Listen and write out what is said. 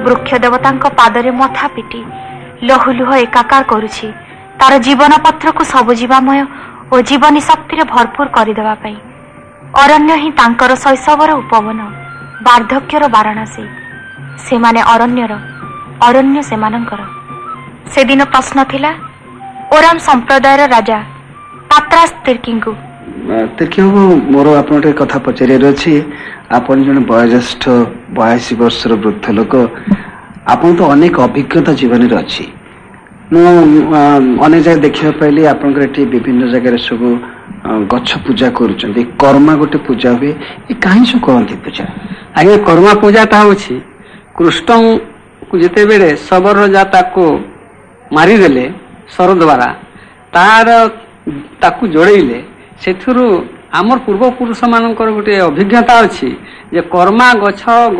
वृक्ष देवता पादरे मथा पिटी लहुलुह एकाकार करुछि तार जीवन पत्र को सबुजीवामय और जीवनी शक्ति भरपूर करदेवाई। अरण्य ही तांकर शैशवर उपवन वार्धक्यर वाराणसी से माने अरण्यर अरण्य से मानकर। से दिन प्रश्न थिला ओराम संप्रदायर राजा पात्रास तिर्कींकु मोर आपन कथा पचार अच्छी आपन जन वयोज्येष्ठ 82 वर्षर वृद्ध लोक आपन तो अनेक अभिज्ञता जीवन अच्छी अनेक जगह देखा पाइली आपंकर विभिन्न जगह सब गछ पूजा करुँच कर्मा गोटे पूजा हुए कहीं सब कहती पूजा आगे कर्मा पूजाटा हूँ कृष्ण को जिते बेले शबर जाता को मारिदेले सर द्वारा तार ताकू जोड़ेले से आमर पूर्वपुरुष मान गोटे अभिज्ञता अच्छी जे कर्मा गछ